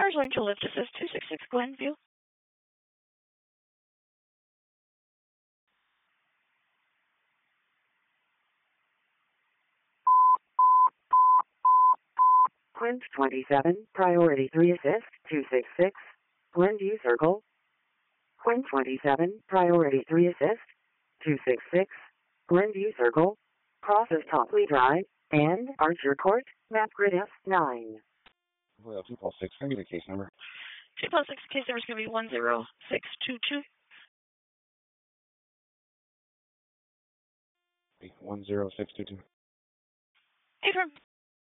Cars going to lift assist 266 Glenview. Quint 27, priority 3 assist 266, Glenview Circle. Quint 27, priority 3 assist 266, Glenview Circle. Crosses Topley Drive and Archer Court, map grid F9. Well, 2+6, can I get a case number? 2+6 case number is going to be 10622. 10622. Affirm.